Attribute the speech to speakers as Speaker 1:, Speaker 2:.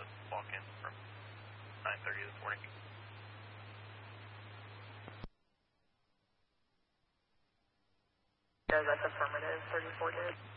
Speaker 1: walk in from 9:30 this morning.
Speaker 2: That's affirmative, 34 did.